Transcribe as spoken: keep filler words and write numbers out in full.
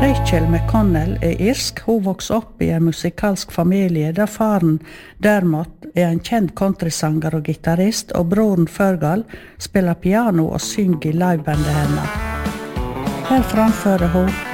Rachel McConnell er irsk. Hun vokste opp i en musikalsk familie der faren Dermot er en kjent countrysanger og gitarrist, og broren Fergal spiller piano og synger i livebandet henne. Her framfører hun